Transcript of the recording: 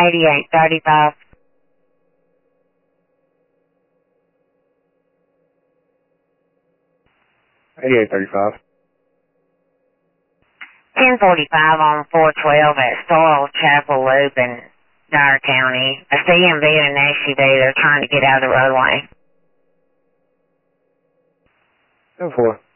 8835. 8835. 1045 on 412 at Stoyle Chapel Loop in Dyer County. A CMV and an SUV, they're trying to get out of the roadway. 10-4.